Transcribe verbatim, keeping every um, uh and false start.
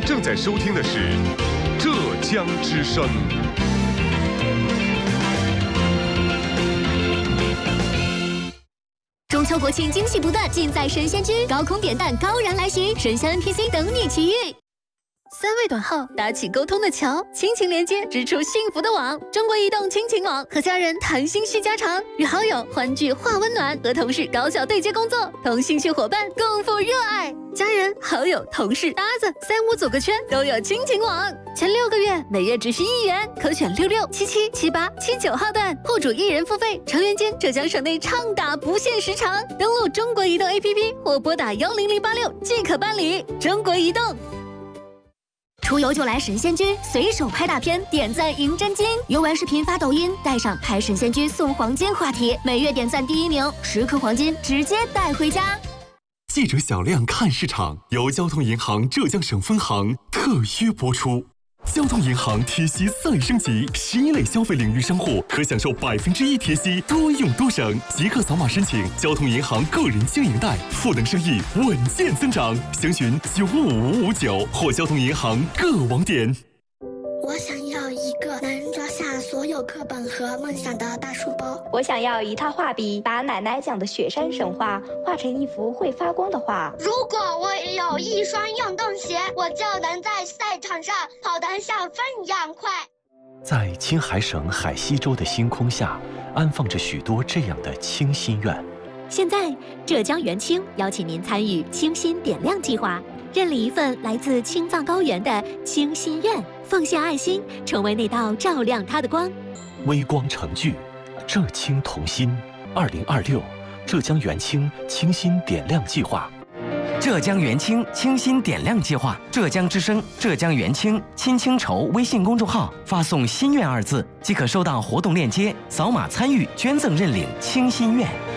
正在收听的是浙江之声。 中秋国庆惊喜不断，尽在神仙居，高空点弹，高燃来袭，神仙 N P C 等你奇遇。三位短号搭起沟通的桥，亲情连接织出幸福的网。中国移动亲情网，和家人谈心叙家常，与好友欢聚话温暖，和同事高效对接工作，同兴趣伙伴共赴热爱。家人、好友、同事、搭子，三五组个圈都有亲情网。前六个月每月只需一元，可选六六、七七、七八、七九号段，户主一人付费，成员间浙江省内畅打不限时长。登录中国移动 A P P 或拨打幺零零八六即可办理。中国移动。出游就来神仙居，随手拍大片，点赞赢真金。游玩视频发抖音，带上拍神仙居送黄金话题，每月点赞第一名，十颗黄金直接带回家。 记者小亮看市场，由交通银行浙江省分行特约播出。交通银行贴息再升级，十一类消费领域商户可享受百分之一贴息，多用多省。即刻扫码申请交通银行个人经营贷，赋能生意稳健增长。详询九五五五九或交通银行各网点。 我想要一个能装下所有课本和梦想的大书包。 我想要一套画笔，把奶奶讲的雪山神话画成一幅会发光的画。 如果我有一双运动鞋，我就能在赛场上跑得像风一样快。 在青海省海西州的星空下，安放着许多这样的清心愿。 现在，浙江元清邀请您参与清心点亮计划，认领一份来自青藏高原的清心愿，奉献爱心，成为那道照亮它的光。 微光成炬，浙青同心。二零二六，浙江元清清心点亮计划。 浙江元清清心点亮计划，浙江之声、浙江元清亲清筹微信公众号发送“心愿”二字，即可收到活动链接，扫码参与捐赠认领清心愿。